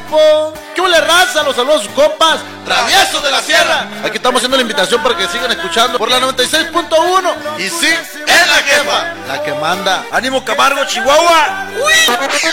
tiempo. ¿Qué huele, raza? Los saludos a sus compas Traviesos de la Sierra. Aquí estamos haciendo la invitación para que sigan escuchando por la 96.1. Y sí, es la jefa, la que manda. ¡Ánimo, Camargo, Chihuahua! ¡Uy!